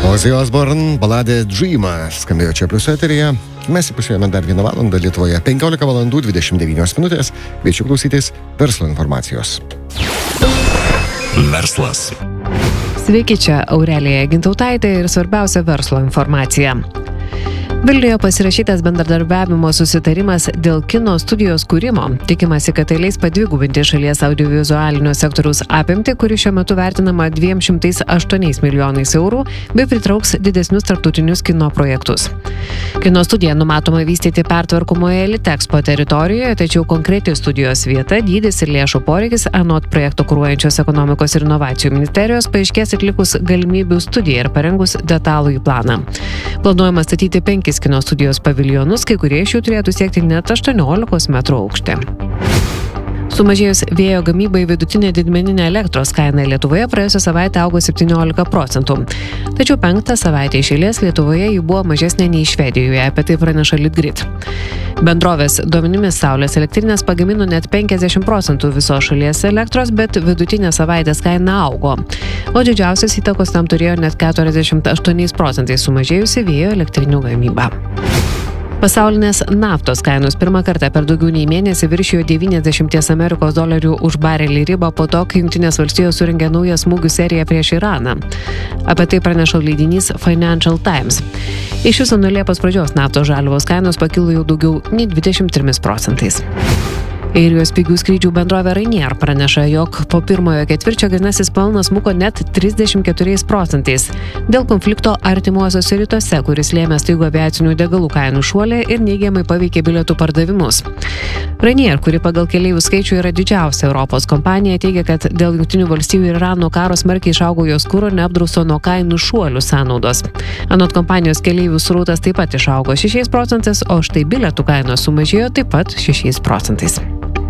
Ozzy Osbourne, baladė Dreamas skambėjo čia Plius eteryje. Mes įpusėjome dar 1 valandą Lietuvoje, 15 valandų 29 minutės. Kviečiu klausytis verslo informacijos. Verslas. Sveiki, čia Aurelija Gintautaitė ir svarbiausia verslo informacija. Vilniuje pasirašytas bendradarbiavimo susitarimas dėl kino studijos kūrimo. Tikimasi, kad tai leis padvigubinti šalies audiovizualinio sektoriaus apimtį, kuri šiuo metu vertinama 208 milijonais eurų, bei pritrauks didesnius tarptautinius kino projektus. Kino studiją numatoma vystyti pertvarkomoje Litexpo teritorijoje, tačiau konkreti studijos vieta, dydis ir lėšų poreikis anot projekto kuruojančios ekonomikos ir inovacijų ministerijos paaiškės atlikus galimybių studiją ir parengus detalųjį planą. Planuojama statyti 5 kino studijos paviljonus, kai kurie iš jų turėtų siekti net 18 metrų aukštį. Sumažėjus vėjo gamybai vidutinė didmeninė elektros kaina Lietuvoje praėjusią savaitę augo 17%. Tačiau 5 savaitę iš eilės Lietuvoje ji buvo mažesnė nei Švedijoje, apie tai praneša Litgrid. Bendrovės duomenimis saulės elektrinės pagamino net 50% visos šalies elektros, bet vidutinė savaitės kaina augo. O didžiausios įtakos tam turėjo net 48% sumažėjusi vėjo elektrinių gamyba. Pasaulinės naftos kainos pirmą kartą per daugiau nei mėnesį viršijo $90 už barelį ribą po to, kai Jungtinės valstijos surengė naują smūgių seriją prieš Iraną. Apie tai praneša leidinys Financial Times. Iš viso nuo Liepos pradžios naftos žaliavos kainos pakilo jau daugiau nei 23%. Airijos pigių skrydžių bendrovė Ryanair praneša, jog po pirmojo ketvirčio grynasis pelnas smuko net 34% dėl konflikto artimuosiuose rytuose, kuris lėmė staigų aviacinių degalų kainų šuolį ir neigiamai paveikė bilietų pardavimus. Ryanair, kuri pagal keleivių skaičių yra didžiausia Europos kompanija, teigia, kad dėl Jungtinių valstijų ir Irano karo smarkiai išaugo jos kuro neapdrausto nuo kainų šuolių sąnaudos. Anot kompanijos keleivių srautas taip pat išaugo 6%, o štai bilietų kainos sumažėjo taip pat 6%.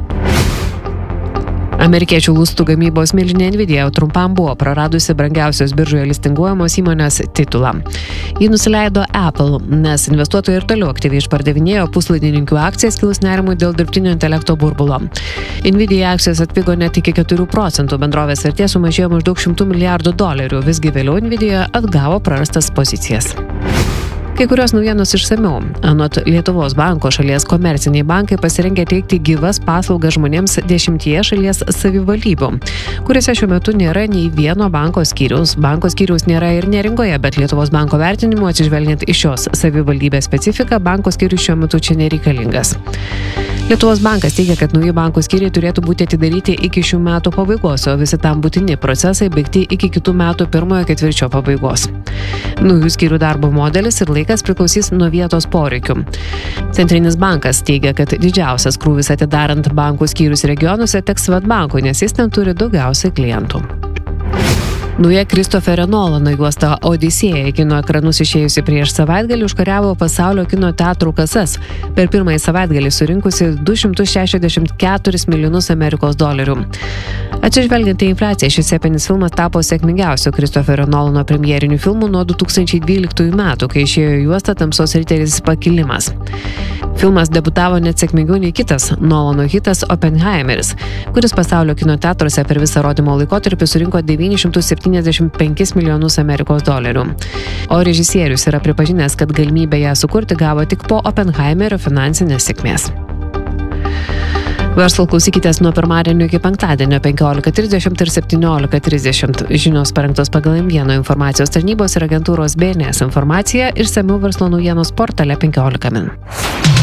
Amerikiečių lustų gamybos milžinė Nvidia trumpam buvo praradusi brangiausios biržoje listinguojamos įmonės titulą. Ji nusileido Apple, nes investuotojai ir toliau aktyviai išpardavinėjo puslaidininkių akcijas kilus nerimui dėl dirbtinio intelekto burbulo. Nvidia akcijos atpigo net iki 4%, bendrovės vertė sumažėjo maždaug $100 milijardų, visgi vėliau Nvidia atgavo prarastas pozicijas. Kai kurios naujienos išsamiau. Anot Lietuvos banko šalies komerciniai bankai pasirengę teikti gyvas paslaugas žmonėms 10 šalies savivaldybių, kuriuose šiuo metu nėra nei vieno banko skyriaus. Banko skyriaus nėra ir Neringoje, bet Lietuvos banko vertinimu, atsižvelgiant į šios savivaldybės specifiką, banko skyrius šiuo metu čia nereikalingas. Lietuvos bankas teigia, kad nauji bankų skyriai turėtų būti atidaryti iki šių metų pabaigos, o visi tam būtini procesai baigti iki kitų metų pirmojo ketvirčio pabaigos. Naujų skyrių darbo modelis ir laikas priklausys nuo vietos poreikių. Centrinis bankas teigia, kad didžiausias krūvis atidarant bankų skyrius regionuose teks Swedbankui, nes jis ten turi daugiausiai klientų. Nauja Christopherio Nolano juosta Odisėja į kino ekranus išėjusi prieš savaitgalį užkariavo pasaulio kino teatrų kasas, per pirmąjį savaitgalį surinkusi $264 milijonus Amerikos dolerių. Atsižvelgiant į infliaciją, šis epinis filmas tapo sėkmingiausiu Christopherio Nolano premjeriniu filmu nuo 2012 metų, kai išėjo juosta Tamsos riteris pakilimas. Filmas debiutavo net sėkmingiau nei kitas Nolano hitas Oppenheimeris, kuris pasaulio kino teatruose per visą rodymo laikotarpį surinko $975 milijonus Amerikos dolerių. O režisierius yra pripažinęs, kad galimybę ją sukurti gavo tik po Oppenheimerio finansinės sėkmės. Verslo klausykitės nuo pirmadienio iki penktadienio 15:30 ir 17:30. Žinios parengtos pagal M1 informacijos tarnybos ir agentūros BNS informaciją ir išsamiau verslo naujienos portale 15 min.